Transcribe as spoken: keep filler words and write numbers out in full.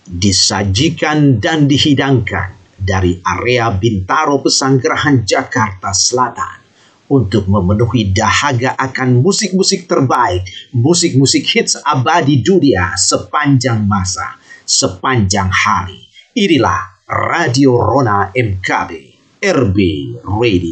disajikan dan dihidangkan dari area Bintaro Pesanggerahan Jakarta Selatan untuk memenuhi dahaga akan musik-musik terbaik, musik-musik hits abadi dunia sepanjang masa, sepanjang hari. Inilah Radio Rona M K B, R B Radio.